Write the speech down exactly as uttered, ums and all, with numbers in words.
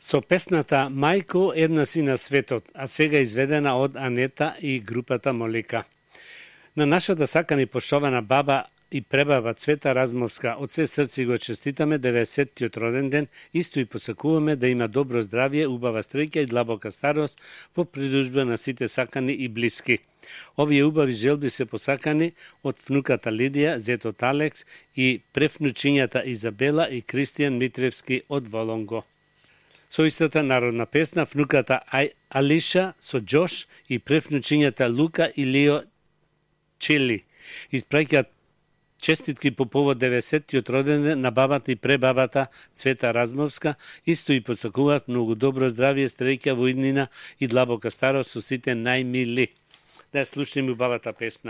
Со песната Мајко една си на светот, а сега изведена од Анета и групата Молика. На нашата сакана и поштована баба и пребаба Цвета Размовска, од се срци го честитаме деветдесеттиот роден ден, исто и посакуваме да има добро здравје, убава стреќа и длабока старост во придружба на сите сакани и блиски. Овие убави желби се посакани од внуката Лидија, зетот Алекс и превнучињата Изабела и Кристијан Митревски од Волонго. Со истата народна песна, внуката Алиша со Джош и превнучињата Лука и Лио Чели испраќаат честитки по повод деветдесеттиот роден ден на бабата и пребабата Цвета Размовска, исто и посакуваат многу добро здравје, среќа во иднина и длабока старост со сите најмили. Да ја слушнеме убавата песна.